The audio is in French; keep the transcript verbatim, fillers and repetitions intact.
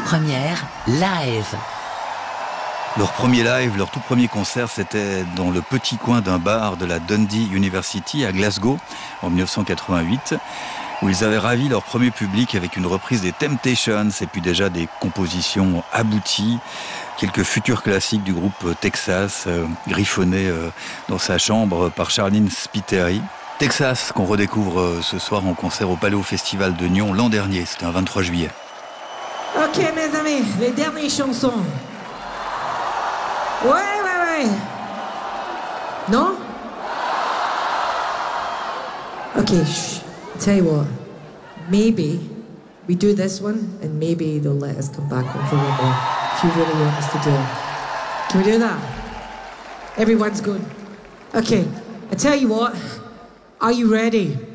première live. Leur premier live, leur tout premier concert, c'était dans le petit coin d'un bar de la Dundee University à Glasgow en dix-neuf cent quatre-vingt-huit, où ils avaient ravi leur premier public avec une reprise des Temptations et puis déjà des compositions abouties, quelques futurs classiques du groupe Texas, euh, griffonnés euh, dans sa chambre par Charlene Spiteri. Texas qu'on redécouvre euh, ce soir en concert au Paléo Festival de Nyon l'an dernier, c'était un vingt-trois juillet. Ok mes amis, les dernières chansons. Ouais, ouais, ouais. Non? Ok, shh. Tell you what. Maybe we do this one and maybe they'll let us come back on for one more. If you really want us to do it. Can we do that? Everyone's good. Okay, I tell you what. Are you ready?